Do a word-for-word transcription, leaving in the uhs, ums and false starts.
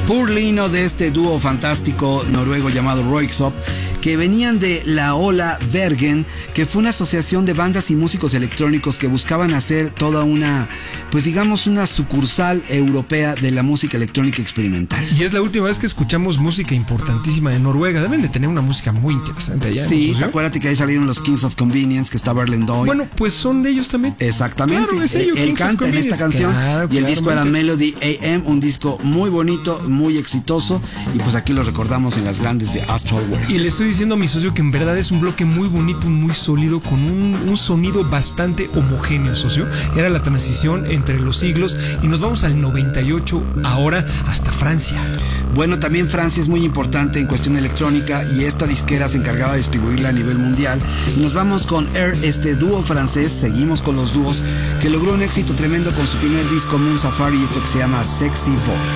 Purlino, de este dúo fantástico noruego llamado Röyksopp, que venían de la Ola Bergen, que fue una asociación de bandas y músicos electrónicos que buscaban hacer toda una, pues digamos, una sucursal europea de la música electrónica experimental. Y es la última vez que escuchamos música importantísima de Noruega. Deben de tener una música muy interesante allá. Sí, ¿no? Acuérdate que ahí salieron los Kings of Convenience, que está Berlin Doy. Bueno, pues son de ellos también. Exactamente. Claro, es ello, Él canta en esta canción. Claro, y el disco era claramente. Melody A M, un disco muy bonito, muy exitoso. Y pues aquí lo recordamos en las grandes de Astral World. Y le estoy diciendo a mi socio que en verdad es un bloque muy bonito, muy sólido, con un, un sonido bastante homogéneo, socio. Era la transición entre los siglos y nos vamos al noventa y ocho, ahora hasta Francia. Bueno, también Francia es muy importante en cuestión electrónica y esta disquera se encargaba de distribuirla a nivel mundial. Y nos vamos con Air, este dúo francés, seguimos con los dúos, que logró un éxito tremendo con su primer disco Moon Safari y esto que se llama Sexy Boy.